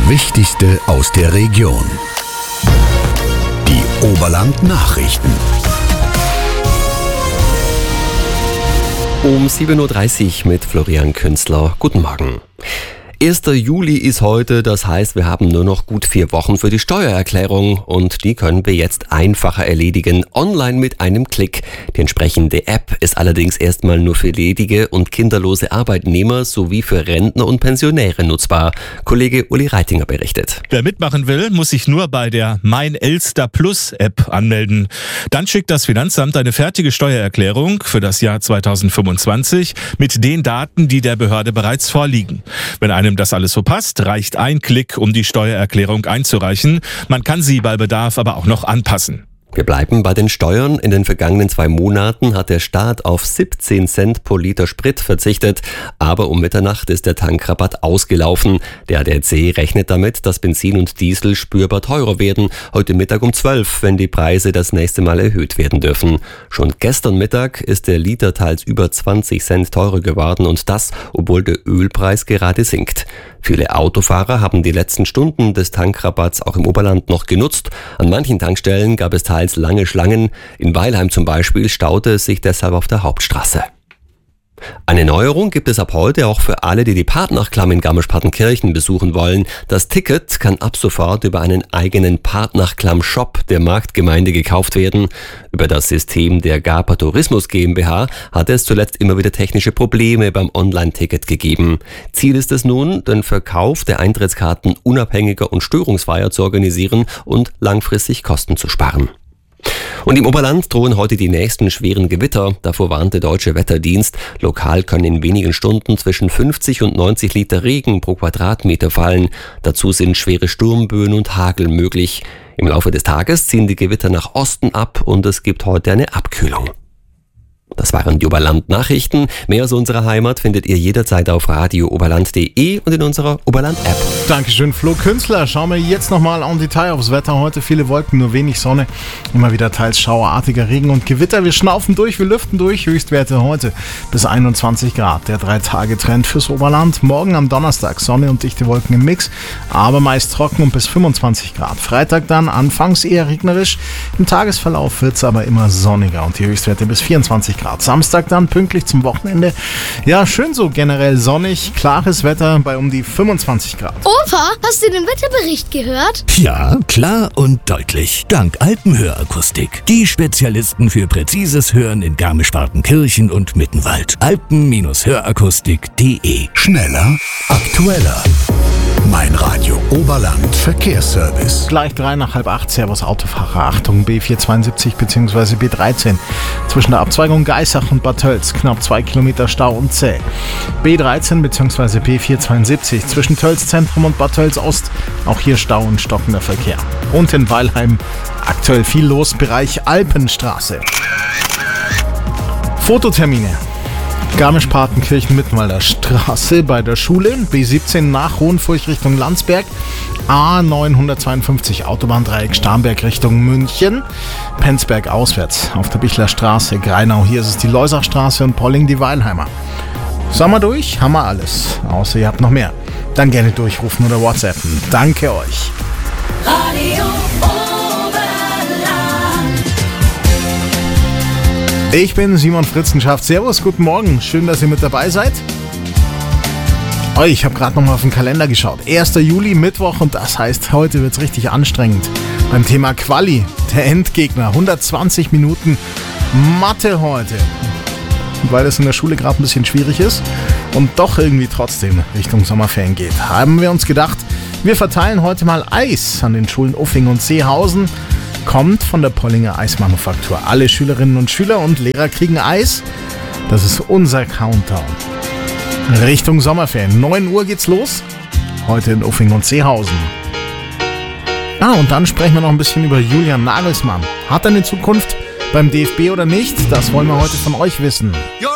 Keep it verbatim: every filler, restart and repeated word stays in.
Wichtigste aus der Region. Die Oberland-Nachrichten. Um sieben Uhr dreißig mit Florian Künzler. Guten Morgen. erster Juli ist heute, das heißt, wir haben nur noch gut vier Wochen für die Steuererklärung und die können wir jetzt einfacher erledigen, online mit einem Klick. Die entsprechende App ist allerdings erstmal nur für ledige und kinderlose Arbeitnehmer sowie für Rentner und Pensionäre nutzbar. Kollege Uli Reitinger berichtet. Wer mitmachen will, muss sich nur bei der Mein Elster Plus App anmelden. Dann schickt das Finanzamt eine fertige Steuererklärung für das Jahr zweitausendfünfundzwanzig mit den Daten, die der Behörde bereits vorliegen. Wenn einem das alles so passt, reicht ein Klick, um die Steuererklärung einzureichen. Man kann sie bei Bedarf aber auch noch anpassen. Wir bleiben bei den Steuern. In den vergangenen zwei Monaten hat der Staat auf siebzehn Cent pro Liter Sprit verzichtet. Aber um Mitternacht ist der Tankrabatt ausgelaufen. Der A D A C rechnet damit, dass Benzin und Diesel spürbar teurer werden. Heute Mittag um zwölf, wenn die Preise das nächste Mal erhöht werden dürfen. Schon gestern Mittag ist der Liter teils über zwanzig Cent teurer geworden und das, obwohl der Ölpreis gerade sinkt. Viele Autofahrer haben die letzten Stunden des Tankrabatts auch im Oberland noch genutzt. An manchen Tankstellen gab es teils lange Schlangen. In Weilheim zum Beispiel staute es sich deshalb auf der Hauptstraße. Eine Neuerung gibt es ab heute auch für alle, die die Partnachklamm in Garmisch-Partenkirchen besuchen wollen. Das Ticket kann ab sofort über einen eigenen Partnachklamm-Shop der Marktgemeinde gekauft werden. Über das System der Garpa Tourismus GmbH hat es zuletzt immer wieder technische Probleme beim Online-Ticket gegeben. Ziel ist es nun, den Verkauf der Eintrittskarten unabhängiger und störungsfreier zu organisieren und langfristig Kosten zu sparen. Und im Oberland drohen heute die nächsten schweren Gewitter. Davor warnt der Deutsche Wetterdienst. Lokal können in wenigen Stunden zwischen fünfzig und neunzig Liter Regen pro Quadratmeter fallen. Dazu sind schwere Sturmböen und Hagel möglich. Im Laufe des Tages ziehen die Gewitter nach Osten ab und es gibt heute eine Abkühlung. Das waren die Oberland-Nachrichten. Mehr aus unserer Heimat findet ihr jederzeit auf radio oberland punkt de und in unserer Oberland-App. Dankeschön, Flo Künzler. Schauen wir jetzt nochmal en Detail aufs Wetter. Heute viele Wolken, nur wenig Sonne. Immer wieder teils schauerartiger Regen und Gewitter. Wir schnaufen durch, wir lüften durch. Höchstwerte heute bis einundzwanzig Grad. Der Drei-Tage-Trend fürs Oberland. Morgen am Donnerstag Sonne und dichte Wolken im Mix, aber meist trocken und bis fünfundzwanzig Grad. Freitag dann anfangs eher regnerisch. Im Tagesverlauf wird es aber immer sonniger und die Höchstwerte bis vierundzwanzig Grad. Samstag dann pünktlich zum Wochenende. Ja, schön so generell sonnig, klares Wetter bei um die fünfundzwanzig Grad. Opa, hast du den Wetterbericht gehört? Ja, klar und deutlich. Dank Alpenhörakustik. Die Spezialisten für präzises Hören in Garmisch-Partenkirchen und Mittenwald. alpen Hörakustik punkt de. Schneller, aktueller. Mein Radio Oberland Verkehrsservice. Gleich drei nach halb acht. Servus Autofahrer. Achtung, B vierhundertzweiundsiebzig bzw. B dreizehn. Zwischen der Abzweigung Geissach und Bad Tölz. Knapp zwei Kilometer Stau und zäh. B dreizehn bzw. B vierhundertzweiundsiebzig. Zwischen Tölz Zentrum und Bad Tölz Ost. Auch hier Stau und stockender Verkehr. Und in Weilheim aktuell viel los. Bereich Alpenstraße. Fototermine. Garmisch-Partenkirchen-Mittenwalder Straße bei der Schule, B siebzehn nach Hohenfurch Richtung Landsberg, A neunhundertzweiundfünfzig Autobahndreieck Starnberg Richtung München, Penzberg auswärts auf der Bichler Straße, Greinau, hier ist es die Leusachstraße und Polling die Weilheimer. Sind wir durch? Haben wir alles, außer ihr habt noch mehr. Dann gerne durchrufen oder WhatsAppen. Danke euch. Radio Ich bin Simon Fritzenschaft. Servus, guten Morgen. Schön, dass ihr mit dabei seid. Oh, ich habe gerade noch mal auf den Kalender geschaut. erster Juli, Mittwoch und das heißt, heute wird es richtig anstrengend. Beim Thema Quali, der Endgegner. hundertzwanzig Minuten Mathe heute. Und weil es in der Schule gerade ein bisschen schwierig ist und doch irgendwie trotzdem Richtung Sommerferien geht, haben wir uns gedacht, wir verteilen heute mal Eis an den Schulen Uffing und Seehausen. Kommt von der Pollinger Eismanufaktur. Alle Schülerinnen und Schüler und Lehrer kriegen Eis. Das ist unser Countdown. Richtung Sommerferien. neun Uhr geht's los. Heute in Uffing und Seehausen. Ah, und dann sprechen wir noch ein bisschen über Julian Nagelsmann. Hat er eine Zukunft beim D F B oder nicht? Das wollen wir heute von euch wissen. You're